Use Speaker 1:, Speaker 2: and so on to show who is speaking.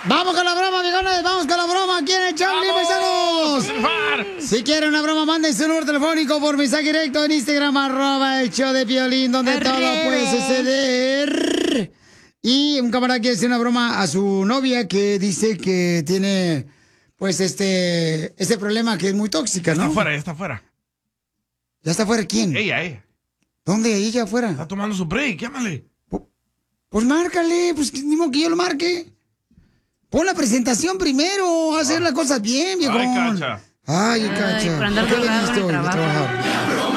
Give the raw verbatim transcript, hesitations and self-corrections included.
Speaker 1: Vamos con la broma, viejones, vamos con la broma. ¿Quién es Charlie, paisanos? Si quieren una broma, manden su número telefónico por mensaje directo en Instagram, arroba el show de Piolín, donde
Speaker 2: Arre.
Speaker 1: todo puede suceder. Y un camarada quiere hacer una broma a su novia que dice que tiene, pues, este, este problema que es muy tóxica, ¿no?
Speaker 3: Está afuera, ya está afuera.
Speaker 1: ¿Ya está afuera quién?
Speaker 3: Ella, ella.
Speaker 1: ¿Dónde? ¿Ella afuera?
Speaker 3: Está tomando su break, llámale.
Speaker 1: Pues márcale, pues ni modo que yo lo marque. Pon la presentación primero, hacer las cosas bien, viejo.
Speaker 3: Ay, Cacha.
Speaker 1: Ay,
Speaker 2: Ay,
Speaker 1: Cacha.
Speaker 2: por andar
Speaker 1: ¿Por qué
Speaker 2: drogado en
Speaker 1: viniste
Speaker 2: el
Speaker 1: hoy de
Speaker 2: trabajo.
Speaker 1: trabajar?